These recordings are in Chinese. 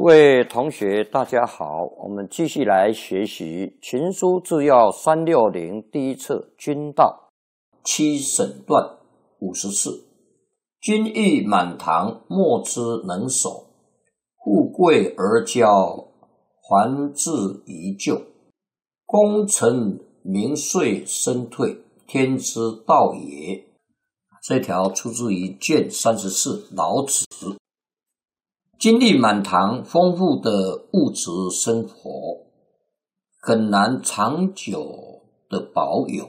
位同学，大家好，我们继续来学习《群书治要360》第一册君道七审段54。君欲满堂，莫之能守；富贵而骄，还自遗旧。功成名遂身退，天之道也。这条出自于卷34老子。精力满堂，丰富的物质生活很难长久的保有。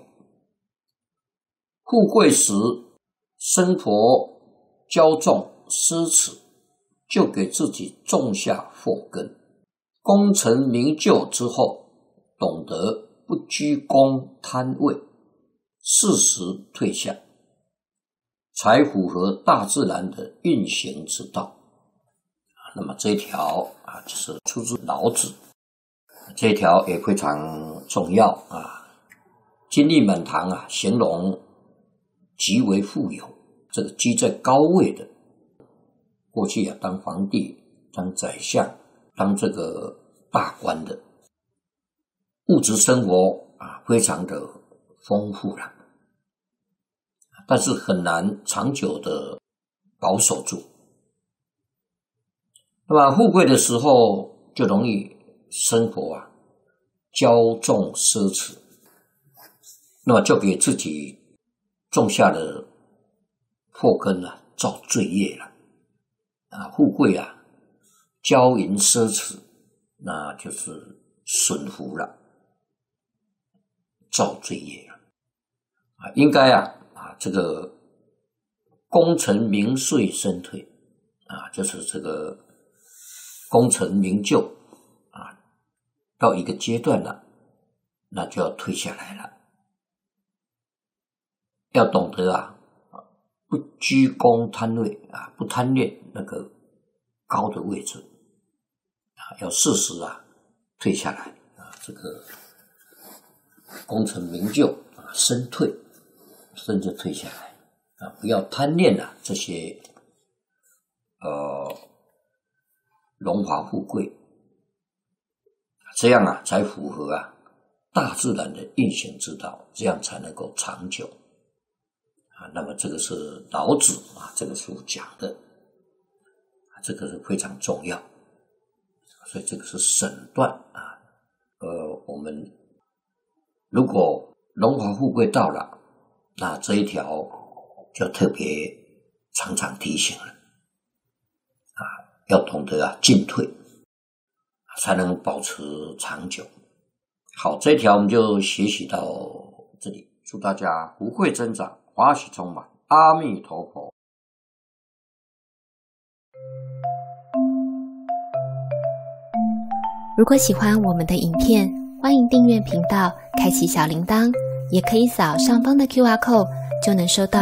富贵时，生活骄纵奢侈，就给自己种下祸根。功成名就之后，懂得不居功贪位，适时退下，才符合大自然的运行之道。那么这一条就是出自老子，这一条也非常重要精力满堂形容极为富有，这个居在高位的，过去当皇帝、当宰相、当这个大官的，物质生活非常的丰富了，但是很难长久的保守住。那么富贵的时候就容易生活骄纵奢侈，那么就给自己种下了祸根造罪业了富贵骄淫奢侈，那就是损福了，造罪业了应该这个功成名遂身退就是这个功成名就到一个阶段了，那就要退下来了，要懂得不居功贪位不贪恋那个高的位置要适时退下来这个功成名就身退，身就退下来不要贪恋这些荣华富贵，这样才符合大自然的运行之道，这样才能够长久那么这个是老子这个书讲的这个是非常重要，所以这个是审断我们如果荣华富贵到了，那这一条就特别常常提醒了要懂得进退，才能保持长久。好，这一条我们就学习到这里，祝大家福慧增长，欢喜充满，阿弥陀佛。 如果喜欢我们的影片，欢迎订阅频道，开启小铃铛，也可以扫上方的 QR code，就能收到